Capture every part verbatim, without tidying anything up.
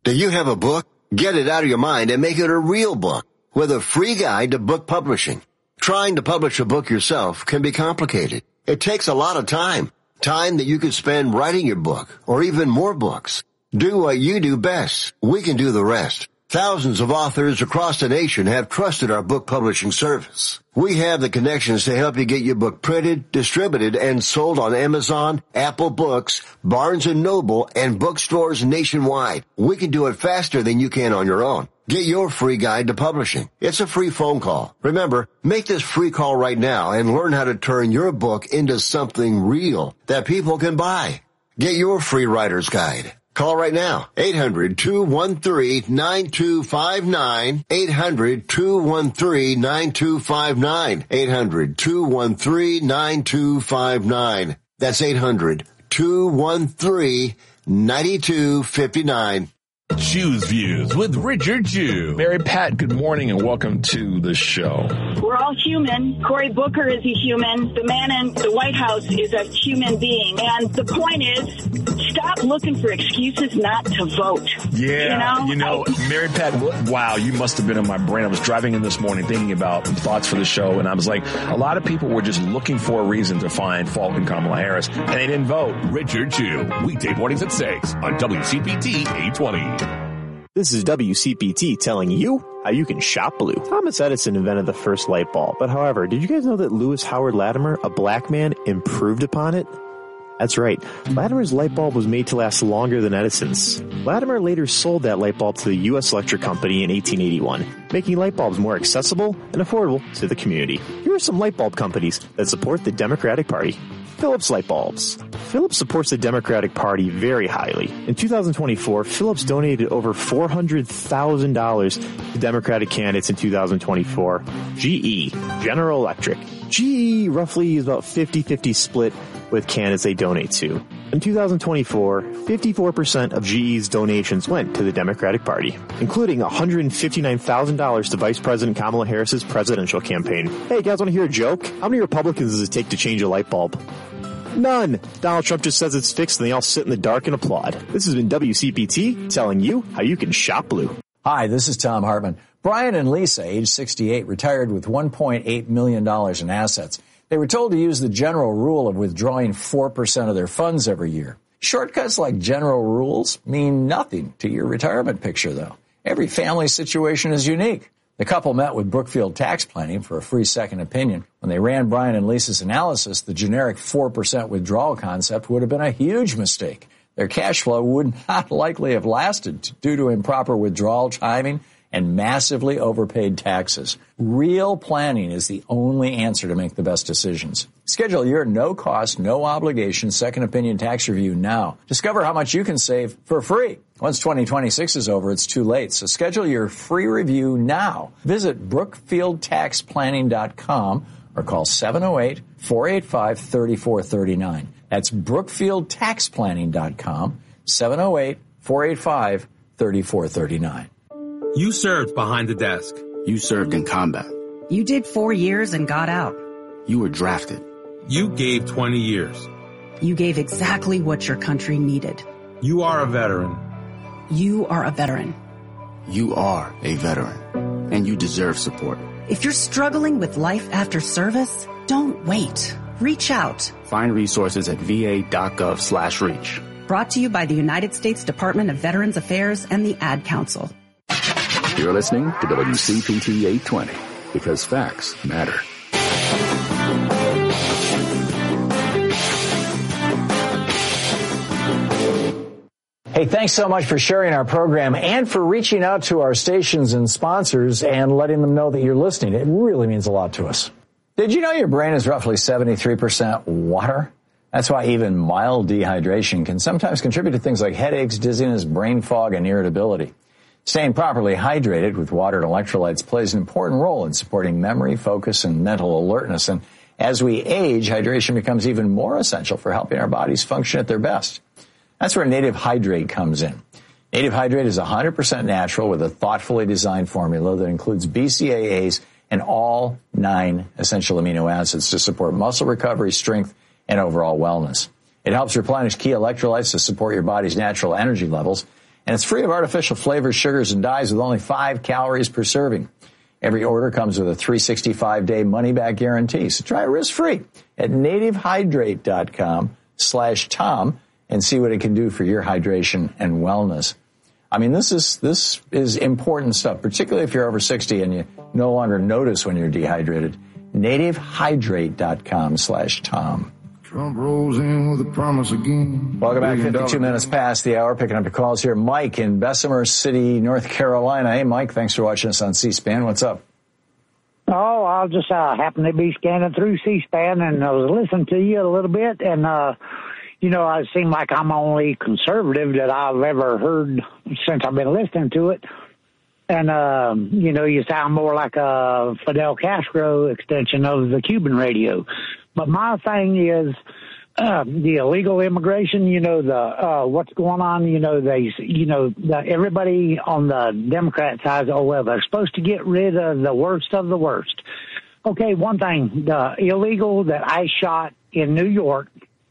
Do you have a book? Get it out of your mind and make it a real book with a free guide to book publishing. Trying to publish a book yourself can be complicated. It takes a lot of time. Time that you could spend writing your book or even more books. Do what you do best. We can do the rest. Thousands of authors across the nation have trusted our book publishing service. We have the connections to help you get your book printed, distributed, and sold on Amazon, Apple Books, Barnes and Noble, and bookstores nationwide. We can do it faster than you can on your own. Get your free guide to publishing. It's a free phone call. Remember, make this free call right now and learn how to turn your book into something real that people can buy. Get your free writer's guide. Call right now, eight hundred, two one three, nine two five nine, eight hundred, two one three, nine two five nine, eight hundred, two one three, nine two five nine. That's eight hundred, two one three, nine two five nine. Choose Views with Richard Jew. Mary Pat, good morning and welcome to the show. We're all human. Cory Booker is a human. The man in the White House is a human being. And the point is, stop looking for excuses not to vote. Yeah, you know, you know I, Mary Pat, wow, you must have been in my brain. I was driving in this morning thinking about thoughts for the show, and I was like, a lot of people were just looking for a reason to find fault in Kamala Harris, and they didn't vote. Richard Jew, weekday mornings at six on W C P T eight twenty. This is W C P T telling you how you can shop blue. Thomas Edison invented the first light bulb, but however, did you guys know that Lewis Howard Latimer, a black man, improved upon it? That's right. Latimer's light bulb was made to last longer than Edison's. Latimer later sold that light bulb to the U S Electric Company in eighteen eighty-one, making light bulbs more accessible and affordable to the community. Here are some light bulb companies that support the Democratic Party. Philips Light Bulbs. Philips supports the Democratic Party very highly. In two thousand twenty-four, Philips donated over four hundred thousand dollars to Democratic candidates in two thousand twenty-four. G E, General Electric. G E roughly is about fifty-fifty split with candidates they donate to. In two thousand twenty-four, fifty-four percent of G E's donations went to the Democratic Party, including one hundred fifty-nine thousand dollars to Vice President Kamala Harris's presidential campaign. Hey, guys, want to hear a joke? How many Republicans does it take to change a light bulb? None. Donald Trump just says it's fixed and they all sit in the dark and applaud. This has been W C P T telling you how you can shop blue. Hi, this is Tom Hartman. Brian and Lisa, age sixty-eight, retired with one point eight million dollars in assets. They were told to use the general rule of withdrawing four percent of their funds every year. Shortcuts like general rules mean nothing to your retirement picture, though. Every family situation is unique. The couple met with Brookfield Tax Planning for a free second opinion. When they ran Brian and Lisa's analysis, the generic four percent withdrawal concept would have been a huge mistake. Their cash flow would not likely have lasted due to improper withdrawal timing and massively overpaid taxes. Real planning is the only answer to make the best decisions. Schedule your no-cost, no-obligation second opinion tax review now. Discover how much you can save for free. Once twenty twenty-six is over, it's too late, so schedule your free review now. Visit brookfield tax planning dot com or call seven oh eight, four eight five, three four three nine. That's brookfield tax planning dot com, seven oh eight, four eight five, three four three nine. You served behind the desk. You served in combat. You did four years and got out. You were drafted. You gave twenty years. You gave exactly what your country needed. You are a veteran. You are a veteran. You are a veteran, and you deserve support. If you're struggling with life after service, don't wait. Reach out. Find resources at va.gov slash reach. Brought to you by the United States Department of Veterans Affairs and the Ad Council. You're listening to W C P T eight twenty, because facts matter. Hey, thanks so much for sharing our program and for reaching out to our stations and sponsors and letting them know that you're listening. It really means a lot to us. Did you know your brain is roughly seventy-three percent water? That's why even mild dehydration can sometimes contribute to things like headaches, dizziness, brain fog, and irritability. Staying properly hydrated with water and electrolytes plays an important role in supporting memory, focus, and mental alertness. And as we age, hydration becomes even more essential for helping our bodies function at their best. That's where Native Hydrate comes in. Native Hydrate is one hundred percent natural with a thoughtfully designed formula that includes B C A As and all nine essential amino acids to support muscle recovery, strength, and overall wellness. It helps replenish key electrolytes to support your body's natural energy levels. And it's free of artificial flavors, sugars, and dyes with only five calories per serving. Every order comes with a three hundred sixty-five day money-back guarantee. So try it risk-free at nativehydrate.com slash Tom and see what it can do for your hydration and wellness. I mean, this is this is important stuff, particularly if you're over sixty and you no longer notice when you're dehydrated. nativehydrate.com slash Tom. Trump rolls in with a promise again. Welcome back. fifty-two minutes past the hour. Picking up your calls here. Mike in Bessemer City, North Carolina. Hey, Mike, thanks for watching us on C-SPAN. What's up? Oh, I just uh, happened to be scanning through C-SPAN, and I was listening to you a little bit, and, uh, you know, it seemed like I'm the only conservative that I've ever heard since I've been listening to it. And, uh, you know, you sound more like a Fidel Castro extension of the Cuban radio. But my thing is uh, the illegal immigration, you know, the uh, what's going on, you know, they, you know, the, everybody on the Democrat side, oh, well, they're supposed to get rid of the worst of the worst. Okay, one thing, the illegal that I shot in New York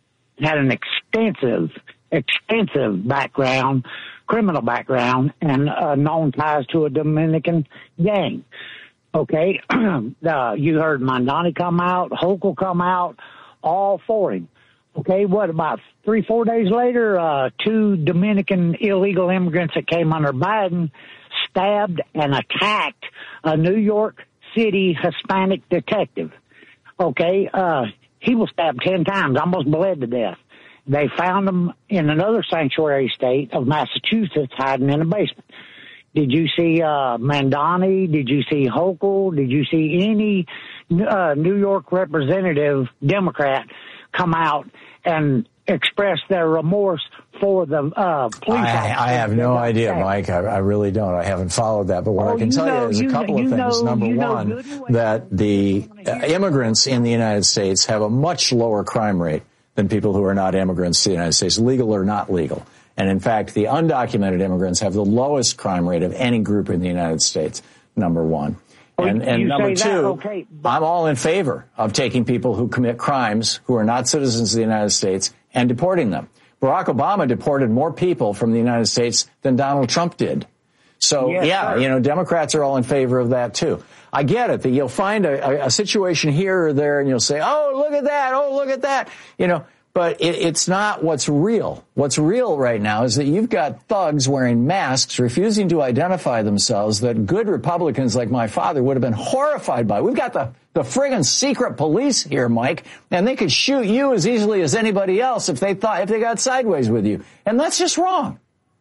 had an extensive, extensive background, criminal background, and uh, known ties to a Dominican gang. Okay, uh, you heard Mondani come out, Hochul come out, all for him. Okay, what about three, four days later, uh, two Dominican illegal immigrants that came under Biden stabbed and attacked a New York City Hispanic detective. Okay, uh, he was stabbed ten times, almost bled to death. They found him in another sanctuary state of Massachusetts hiding in a basement. Did you see uh, Mondani? Did you see Hochul? Did you see any uh, New York representative Democrat come out and express their remorse for the uh, police I, officers? I have no idea, Mike. I, I really don't. I haven't followed that. But what oh, I can you tell know, you is a couple you of things. know, Number one, that the uh, immigrants in the United States have a much lower crime rate than people who are not immigrants to the United States, legal or not legal. And in fact, the undocumented immigrants have the lowest crime rate of any group in the United States, number one. And, and number two, okay, I'm all in favor of taking people who commit crimes who are not citizens of the United States and deporting them. Barack Obama deported more people from the United States than Donald Trump did. So, yes, yeah, sir. You know, Democrats are all in favor of that, too. I get it that you'll find a, a, a situation here or there and you'll say, oh, look at that. Oh, look at that. You know. But it, it's not what's real. What's real right now is that you've got thugs wearing masks, refusing to identify themselves, that good Republicans like my father would have been horrified by. We've got the, the friggin' secret police here, Mike, and they could shoot you as easily as anybody else if they thought, if they got sideways with you. And that's just wrong.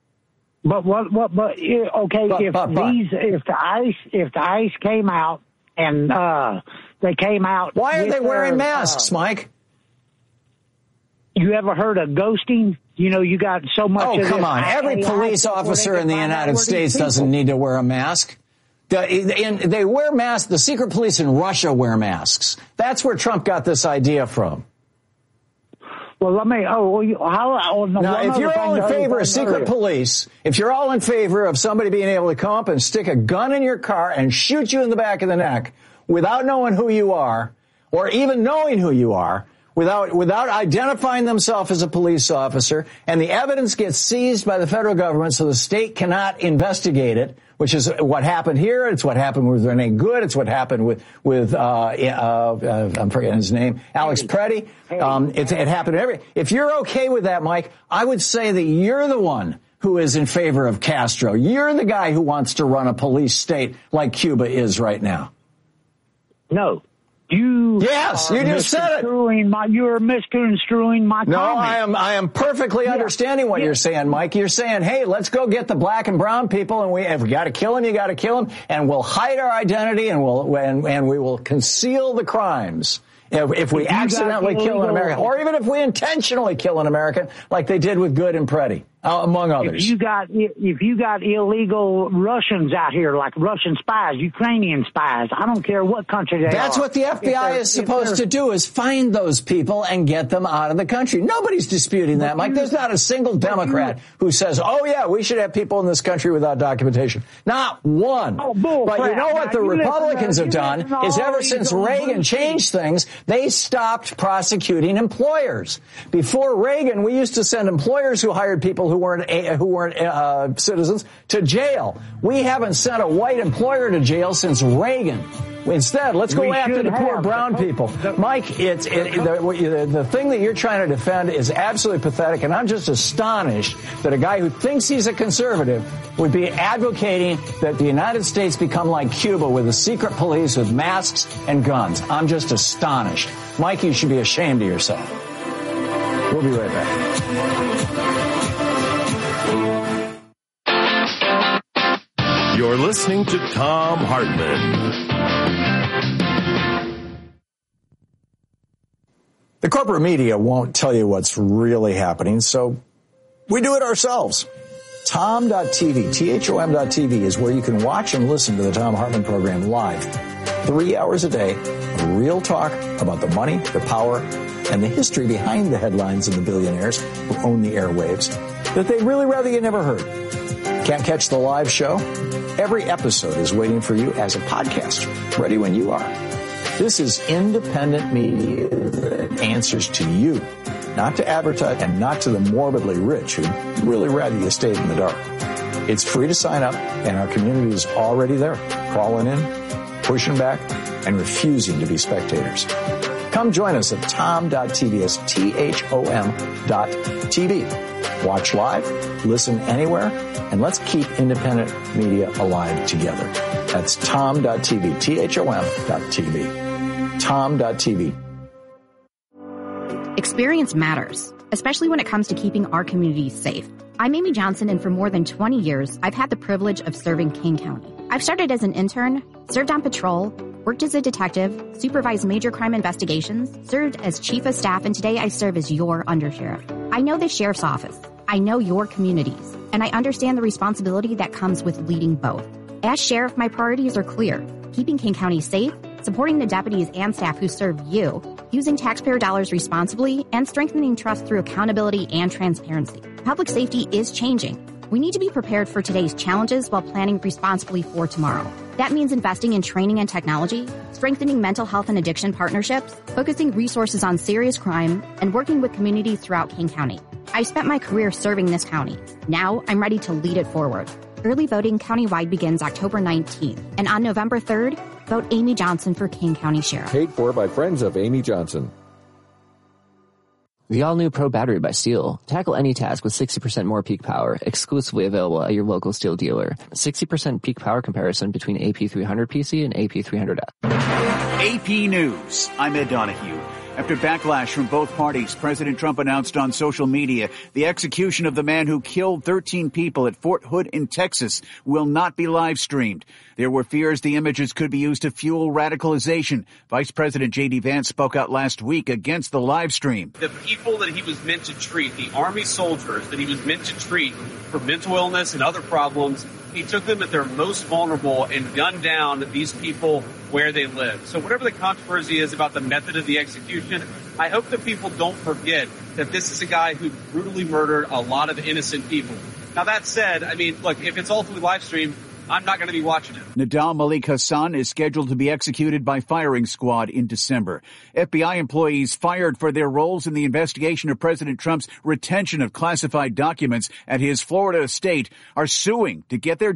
But what, what, but, okay, but, if but, but. these, if the ICE, if the ICE came out and, uh, they came out. Why are they wearing their, masks, uh, Mike? You ever heard of ghosting? You know, you got so much. Oh, of come this on. Every police officer in the United States doesn't need to wear a mask. They wear masks. The secret police in Russia wear masks. That's where Trump got this idea from. Well, let me, oh, how, oh, no, now, if you're all in favor of secret police, if you're all in favor of somebody being able to come up and stick a gun in your car and shoot you in the back of the neck without knowing who you are, or even knowing who you are, without without identifying themselves as a police officer, and the evidence gets seized by the federal government so the state cannot investigate it, which is what happened here. It's what happened with Renee Good. It's what happened with, with uh, uh, uh, I'm forgetting his name, Alex Preddy. Um, it, it happened to every. If you're okay with that, Mike, I would say that you're the one who is in favor of Castro. You're the guy who wants to run a police state like Cuba is right now. No. You yes, you just said it. My, you're misconstruing my no, comment. I am. I am perfectly yeah. understanding what yeah. you're saying, Mike. You're saying, "Hey, let's go get the black and brown people, and we if we got to kill them, you got to kill them, and we'll hide our identity, and we'll and, and we will conceal the crimes if, if we if accidentally kill an American, or even if we intentionally kill an American, like they did with Good and Preddy, uh, among others." If you got if you got illegal Russians out here, like Russian spies, Ukrainian spies, I don't care what country they That's are. what the F B I is supposed to do, is find those people and get them out of the country. Nobody's disputing that, Mike. There's not a single Democrat who says, oh, yeah, we should have people in this country without documentation. Not one. Oh, bull but crap. You know what now, the Republicans to, have done is ever since Reagan changed things, they stopped prosecuting employers. Before Reagan, we used to send employers who hired people people who weren't who weren't uh, citizens to jail. We haven't sent a white employer to jail since Reagan. Instead, let's go We after should the poor have. brown people. Mike, it's it, the, the thing that you're trying to defend is absolutely pathetic, and I'm just astonished that a guy who thinks he's a conservative would be advocating that the United States become like Cuba with a secret police with masks and guns. I'm just astonished. Mike, you should be ashamed of yourself. We'll be right back. You're listening to Thom Hartmann. The corporate media won't tell you what's really happening, so we do it ourselves. Thom dot T V, T H O M dot T V is where you can watch and listen to the Thom Hartmann program live. Three hours a day of real talk about the money, the power, and the history behind the headlines and the billionaires who own the airwaves that they'd really rather you never heard. Can't catch the live show? Every episode is waiting for you as a podcast, ready when you are. This is independent media that answers to you, not to advertise and not to the morbidly rich who'd really rather you stayed in the dark. It's free to sign up, and our community is already there, crawling in, pushing back, and refusing to be spectators. Come join us at Thom dot T V, it's T H O M dot T V. Watch live, listen anywhere, and let's keep independent media alive together. That's Thom dot T V, T H O M dot T V. Thom dot T V. Experience matters, especially when it comes to keeping our communities safe. I'm Amy Johnson, and for more than twenty years, I've had the privilege of serving King County. I've started as an intern, served on patrol, worked as a detective, supervised major crime investigations, served as chief of staff, and today I serve as your undersheriff. I know the sheriff's office. I know your communities, and I understand the responsibility that comes with leading both. As sheriff, my priorities are clear: keeping King County safe, supporting the deputies and staff who serve you, using taxpayer dollars responsibly, and strengthening trust through accountability and transparency. Public safety is changing. We need to be prepared for today's challenges while planning responsibly for tomorrow. That means investing in training and technology, strengthening mental health and addiction partnerships, focusing resources on serious crime, and working with communities throughout King County. I've spent my career serving this county. Now I'm ready to lead it forward. Early voting countywide begins October nineteenth, and on November third, vote Amy Johnson for King County Sheriff. Paid for by friends of Amy Johnson. The all-new Pro Battery by Steel. Tackle any task with sixty percent more peak power, exclusively available at your local Steel dealer. sixty percent peak power comparison between A P three hundred P C and A P three hundred F. A P News. I'm Ed Donahue. After backlash from both parties, President Trump announced on social media the execution of the man who killed thirteen people at Fort Hood in Texas will not be live streamed. There were fears the images could be used to fuel radicalization. Vice President J D. Vance spoke out last week against the live stream. The people that he was meant to treat, the Army soldiers that he was meant to treat for mental illness and other problems, he took them at their most vulnerable and gunned down these people where they live. So whatever the controversy is about the method of the execution, I hope that people don't forget that this is a guy who brutally murdered a lot of innocent people. Now, that said, I mean, look, if it's ultimately live streamed, I'm not going to be watching it. Nadal Malik Hassan is scheduled to be executed by firing squad in December. F B I employees fired for their roles in the investigation of President Trump's retention of classified documents at his Florida estate are suing to get their